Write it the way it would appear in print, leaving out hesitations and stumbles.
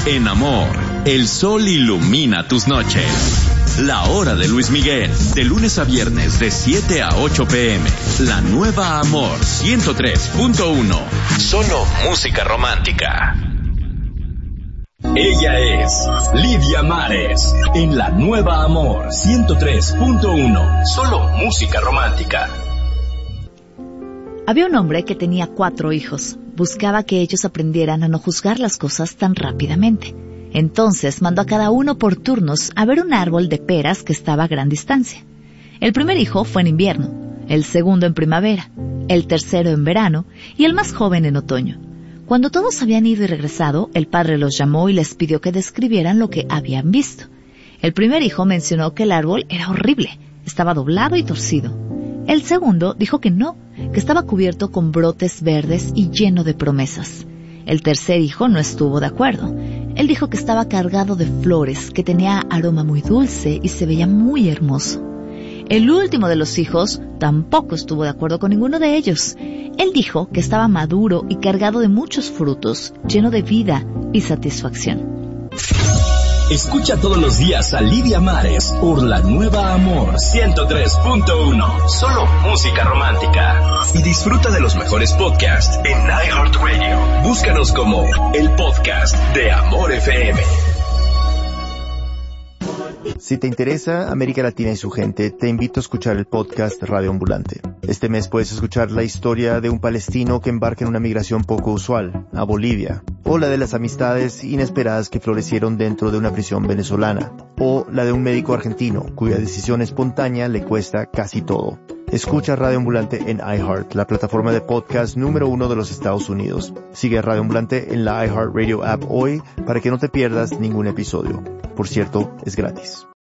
En Amor, el sol ilumina tus noches. La Hora de Luis Miguel, de lunes a viernes de 7 a 8 p.m. La nueva Amor 103.1. Solo música romántica. Ella es Lidia Mares, en la nueva Amor 103.1. Solo música romántica. Había un hombre que tenía 4 hijos. Buscaba que ellos aprendieran a no juzgar las cosas tan rápidamente. Entonces mandó a cada uno por turnos a ver un árbol de peras que estaba a gran distancia. El primer hijo fue en invierno, el segundo en primavera, el tercero en verano y el más joven en otoño. Cuando todos habían ido y regresado, el padre los llamó y les pidió que describieran lo que habían visto. El primer hijo mencionó que el árbol era horrible, estaba doblado y torcido. El segundo dijo que no, que estaba cubierto con brotes verdes y lleno de promesas. El tercer hijo no estuvo de acuerdo. Él dijo que estaba cargado de flores, que tenía aroma muy dulce y se veía muy hermoso. El último de los hijos tampoco estuvo de acuerdo con ninguno de ellos. Él dijo que estaba maduro y cargado de muchos frutos, lleno de vida y satisfacción. Escucha todos los días a Lidia Mares por la nueva Amor 103.1. Solo música romántica. Y disfruta de los mejores podcasts en iHeartRadio. Búscanos como el podcast de Amor FM. Si te interesa América Latina y su gente, te invito a escuchar el podcast Radio Ambulante. Este mes puedes escuchar la historia de un palestino que embarca en una migración poco usual, a Bolivia, o la de las amistades inesperadas que florecieron dentro de una prisión venezolana, o la de un médico argentino cuya decisión espontánea le cuesta casi todo. Escucha Radio Ambulante en iHeart, la plataforma de podcast número 1 de los Estados Unidos. Sigue a Radio Ambulante en la iHeartRadio app hoy para que no te pierdas ningún episodio. Por cierto, es gratis.